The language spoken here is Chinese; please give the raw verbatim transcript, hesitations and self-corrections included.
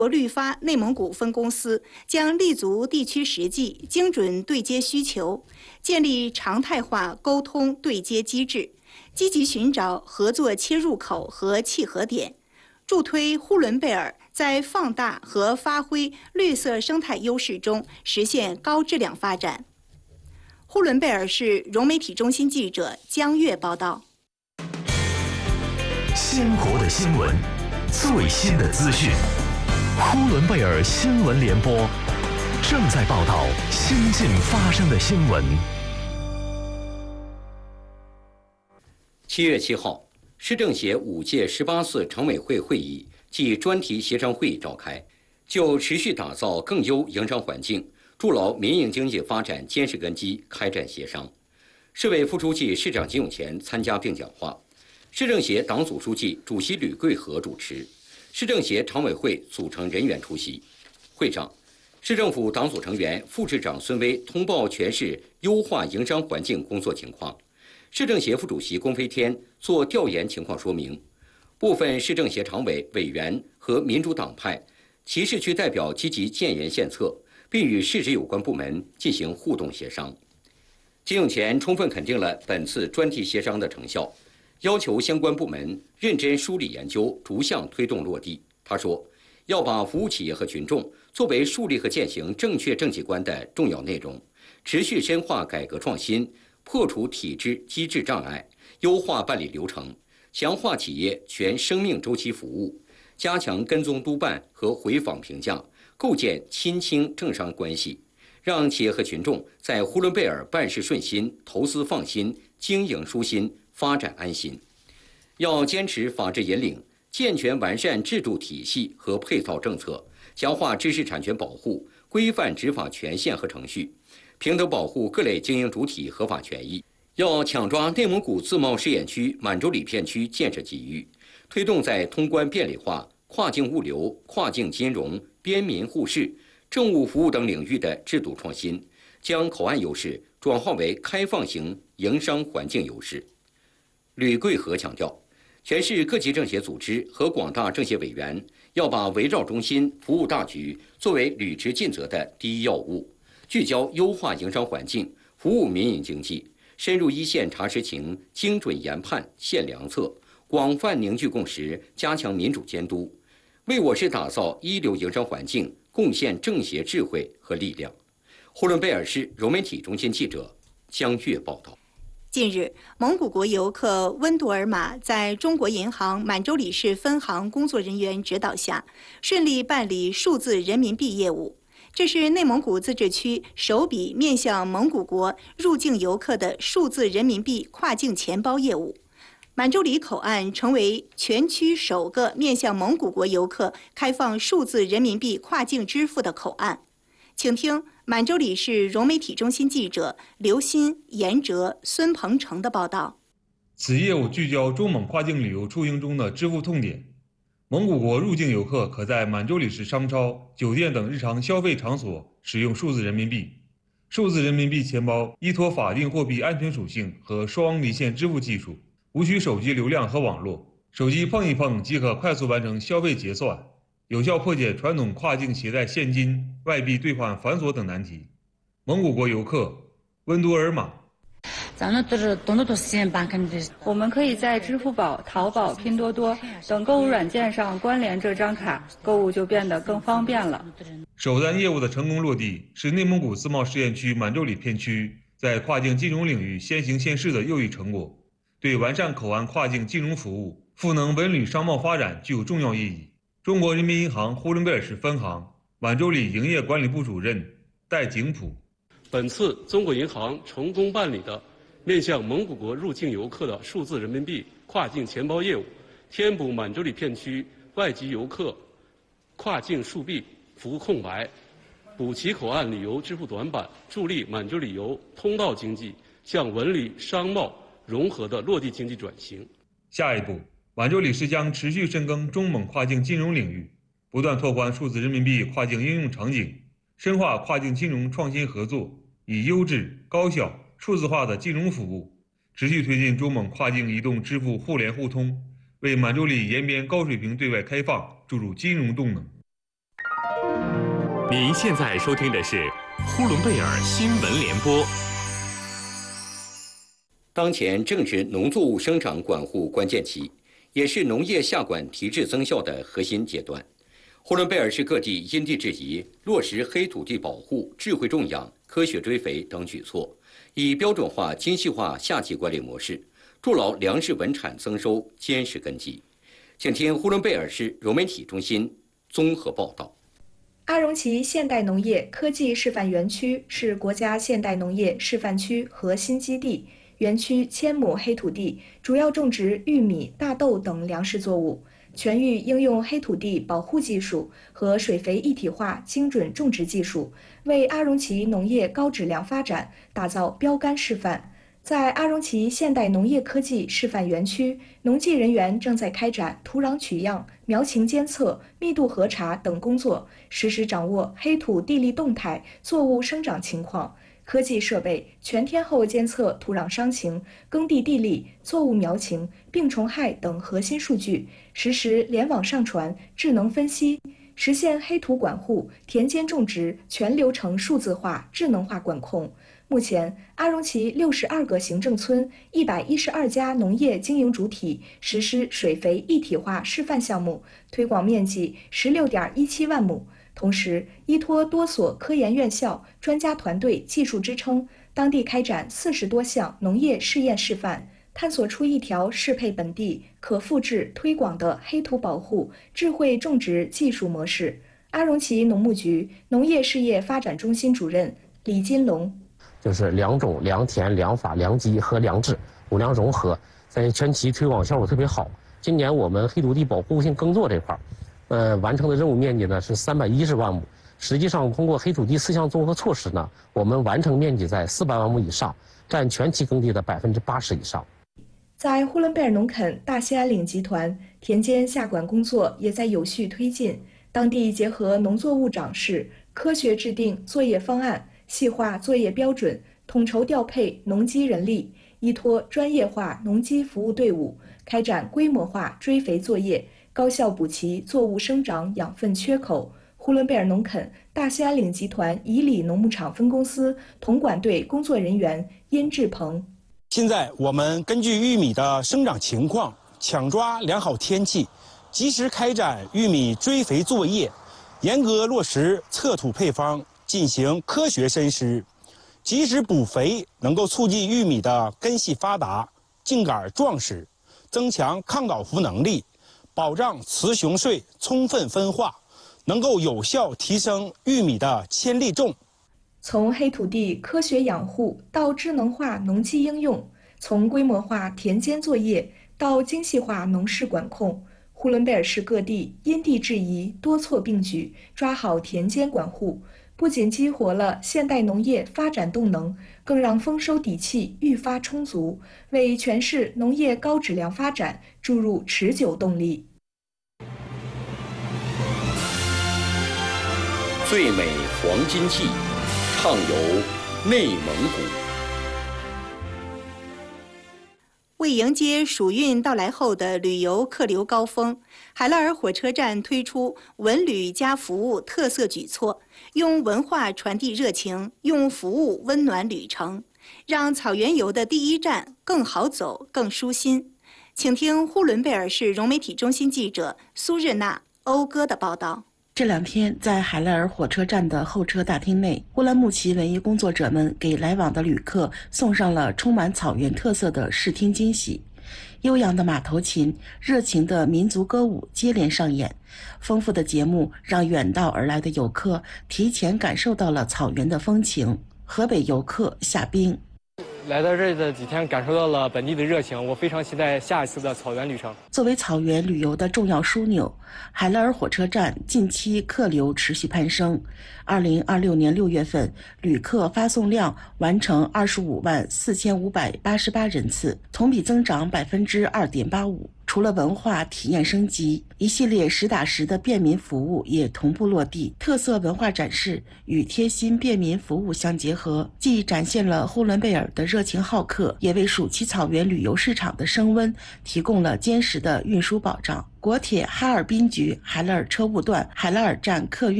国绿发内蒙古分公司将立足地区实际，精准对接需求，建立常态化沟通对接机制，积极寻找合作切入口和契合点，助推呼伦贝尔在放大和发挥绿色生态优势中实现高质量发展。呼伦贝尔市融媒体中心记者江月报道。 鲜活的新闻，最新的资讯。呼伦贝尔新闻联播正在报道新近发生的新闻。 七月七号，市政协五届十八次常委会会议暨专题协商会议召开，就持续打造更优营商环境、筑牢民营经济发展坚实根基开展协商。市委副书记、市长金永前参加并讲话，市政协党组书记、主席吕桂和主持。市政协常委会组成人员出席。会上，市政府党组成员、副市长孙威通报全市优化营商环境工作情况。市政协副主席龚飞天做调研情况说明。部分市政协常委、委员和民主党派、其市区代表积极建言献策，并与市直有关部门进行互动协商。金永前充分肯定了本次专题协商的成效，要求相关部门认真梳理研究，逐项推动落地。他说，要把服务企业和群众作为树立和践行正确政绩观的重要内容，持续深化改革创新，破除体制机制障碍，优化办理流程，强化企业全生命周期服务，加强跟踪督办和回访评价，构建亲清政商关系，让企业和群众在呼伦贝尔办事顺心、投资放心、经营舒心、发展安心。要坚持法治引领，健全完善制度体系和配套政策，强化知识产权保护，规范执法权限和程序，平等保护各类经营主体合法权益。要抢抓内蒙古自贸试验区满洲里片区建设机遇，推动在通关便利化、跨境物流、跨境金融、边民互市、政务服务等领域的制度创新，将口岸优势转化为开放型营商环境优势。吕桂和强调，全市各级政协组织和广大政协委员要把围绕中心、服务大局作为履职尽责的第一要务，聚焦优化营商环境、服务民营经济，深入一线查实情、精准研判、献良策，广泛凝聚共识，加强民主监督，为我市打造一流营商环境贡献政协智慧和力量。呼伦贝尔市融媒体中心记者江月报道。 近日，蒙古国游客温杜尔玛在中国银行满洲里市分行工作人员指导下，顺利办理数字人民币业务。这是内蒙古自治区首笔面向蒙古国入境游客的数字人民币跨境钱包业务。满洲里口岸成为全区首个面向蒙古国游客开放数字人民币跨境支付的口岸。请听满洲里市融媒体中心记者刘鑫、严哲、孙鹏程的报道。 此业务聚焦中蒙跨境旅游出行中的支付痛点。蒙古国入境游客可在满洲里市商超、酒店等日常消费场所使用数字人民币。数字人民币钱包依托法定货币安全属性和双离线支付技术，无需手机流量和网络，手机碰一碰即可快速完成消费结算，有效破解传统跨境携带现金、外币兑换繁琐等难题。蒙古国游客温都尔玛， 我们可以在支付宝、淘宝、拼多多等购物软件上关联这张卡，购物就变得更方便了。 首单业务的成功落地，是内蒙古自贸试验区满洲里片区在跨境金融领域先行先试的又一成果，对完善口岸跨境金融服务、赋能文旅商贸发展具有重要意义。中国人民银行呼伦贝尔市分行满洲里营业管理部主任戴景普， 本次中国银行成功办理的面向蒙古国入境游客的数字人民币跨境钱包业务，填补满洲里片区外籍游客跨境数币服务空白，补齐口岸旅游支付短板，助力满洲里游通道经济向文旅商贸融合的落地经济转型。 下一步，满洲里市将持续深耕中蒙跨境金融领域，不断拓宽数字人民币跨境应用场景，深化跨境金融创新合作，以优质、高效、数字化的金融服务，持续推进中蒙跨境移动支付互联互通，为满洲里延边高水平对外开放注入金融动能。 您现在收听的是呼伦贝尔新闻联播。 当前正值农作物生长管护关键期，也是农业下管提质增效的核心阶段。呼伦贝尔市各地因地制宜，落实黑土地保护、智慧种养、科学追肥等举措，以标准化、精细化夏季管理模式，筑牢粮食稳产增收坚实根基。请听呼伦贝尔市融媒体中心综合报道。 阿荣旗现代农业科技示范园区是国家现代农业示范区核心基地，园区千亩黑土地，主要种植玉米、大豆等粮食作物，全域应用黑土地保护技术和水肥一体化精准种植技术，为阿荣旗农业高质量发展打造标杆示范。在阿荣旗现代农业科技示范园区，农技人员正在开展土壤取样、苗情监测、密度核查等工作，实时掌握黑土地力动态、作物生长情况。科技设备全天候监测土壤伤情、耕地地力、作物苗情、病虫害等核心数据，实时联网上传、智能分析，实现黑土管护、田间种植全流程数字化、智能化管控。目前，阿荣旗六十二个行政村、一百一十二家农业经营主体实施水肥一体化示范项目，推广面积十六点一七万亩。同时，依托多所科研院校、专家团队技术支撑，当地开展四十多项农业试验示范，探索出一条适配本地、可复制推广的黑土保护智慧种植技术模式。阿荣旗农牧局农业事业发展中心主任李金龙。 就是良种、良田、良法、良机和良治五粮融合，在全旗推广效果特别好。今年我们黑土地保护性耕作这块，呃，完成的任务面积呢是三百一十万亩。实际上，通过黑土地四项综合措施呢，我们完成面积在四百万亩以上，占全旗耕地的百分之八十以上。 在呼伦贝尔农垦大兴安岭集团，田间下管工作也在有序推进。当地结合农作物长势，科学制定作业方案，细化作业标准，统筹调配农机人力，依托专业化农机服务队伍，开展规模化追肥作业，高效补齐作物生长养分缺口。呼伦贝尔农垦大兴安岭集团以里农牧场分公司统管队工作人员殷志鹏。 现在我们根据玉米的生长情况，抢抓良好天气，及时开展玉米追肥作业，严格落实测土配方，进行科学深施，及时补肥，能够促进玉米的根系发达、茎秆壮实，增强抗倒伏能力，保障雌雄穗充分分化，能够有效提升玉米的千粒重。 从黑土地科学养护到智能化农机应用，从规模化田间作业到精细化农事管控，呼伦贝尔市各地因地制宜、多措并举，抓好田间管护，不仅激活了现代农业发展动能，更让丰收底气愈发充足，为全市农业高质量发展注入持久动力。 最美黄金季，畅游内蒙古。 为迎接暑运到来后的旅游客流高峰，海拉尔火车站推出文旅加服务特色举措，用文化传递热情，用服务温暖旅程，让草原游的第一站更好走、更舒心。请听呼伦贝尔市融媒体中心记者苏日娜、欧哥的报道。 这两天，在海拉尔火车站的候车大厅内，乌兰牧骑文艺工作者们给来往的旅客送上了充满草原特色的视听惊喜。悠扬的马头琴、热情的民族歌舞接连上演，丰富的节目让远道而来的游客提前感受到了草原的风情。河北游客夏冰。 来到这这几天，感受到了本地的热情，我非常期待下一次的草原旅程。 作为草原旅游的重要枢纽，海拉尔火车站近期客流持续攀升。二零二六年六月份，旅客发送量完成二十五万四千五百八十八人次，同比增长百分之二点八五。除了文化体验升级，一系列实打实的便民服务也同步落地。特色文化展示与贴心便民服务相结合，既展现了呼伦贝尔的热情好客，也为暑期草原旅游市场的升温提供了坚实的运输保障。国铁哈尔滨局海拉尔车务段海拉尔站客运